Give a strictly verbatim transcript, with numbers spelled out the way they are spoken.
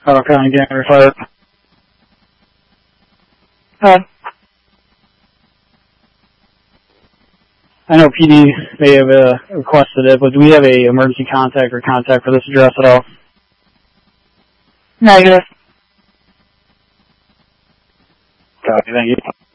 Colorado County January Fire. Uh, I know P D may have uh, requested it, but do we have a emergency contact or contact for this address at all? negative. Copy, thank you.